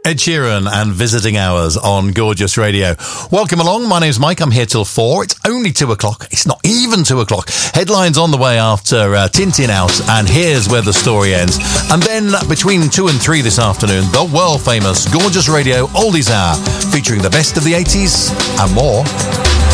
Ed Sheeran and Visiting Hours on Gorgeous Radio. Welcome along. My name's Mike. I'm here till 4. It's only 2 o'clock. It's not even 2 o'clock. Headlines on the way after Tintin out, and here's where the story ends. And then between 2 and 3 this afternoon, the world famous Gorgeous Radio Oldies Hour, featuring the best of the 80s and more.